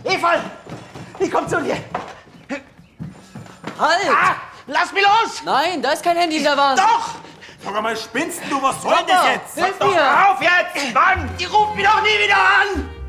Efal! Ich komm zu dir! Halt! Ah, lass mich los! Nein, da ist kein Handy in der Wand. Doch! Sag mal, spinnst du? Was soll das jetzt? Hilf Doch mir! auf jetzt! Mann, die ruft mich doch nie wieder an!